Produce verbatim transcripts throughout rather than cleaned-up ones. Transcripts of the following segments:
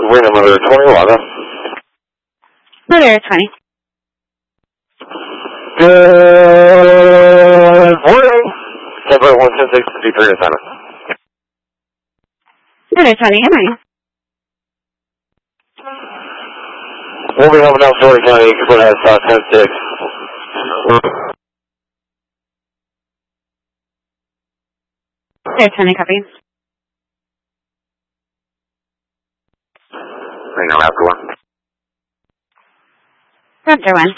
Reno Motor twenty eleven. Motor twenty. Good morning. Tempo one ten six fifty-three assignment. Motor twenty, good morning. We'll be helping out Florida County, Florida has South ten six. Motor twenty, copy. Reno Raptor one. Raptor one.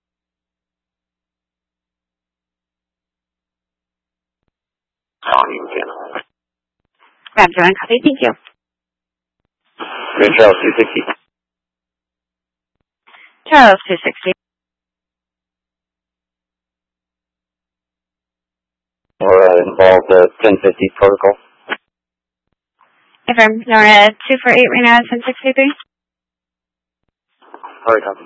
Calling you again. Raptor one, copy, thank you. Green Charles two sixty. Charles two sixty. We're uh, involved the ten fifty protocol. Affirm, Nora two four eight, Reno ten sixty-three. Sorry, copy.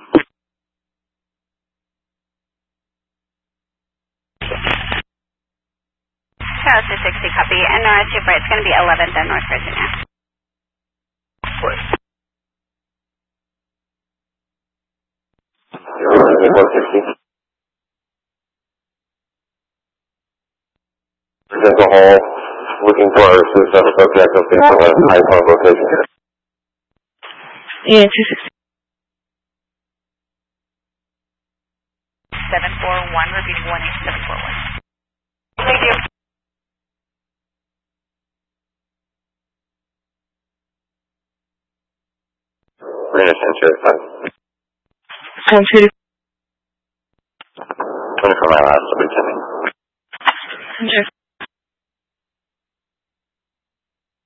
Charles two sixty, copy. And Nora two four eight, it's going to be eleven, then North Virginia. Right. one sixty. Present the hall, looking for our suicide subject up there for a high point location. Yeah, two sixty. seven four one, repeating one eight seven four one. Thank you. Reno Center five. Um, two twenty-four mile out, somebody tell me. Sure.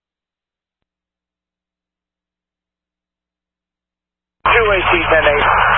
two A C ten eight.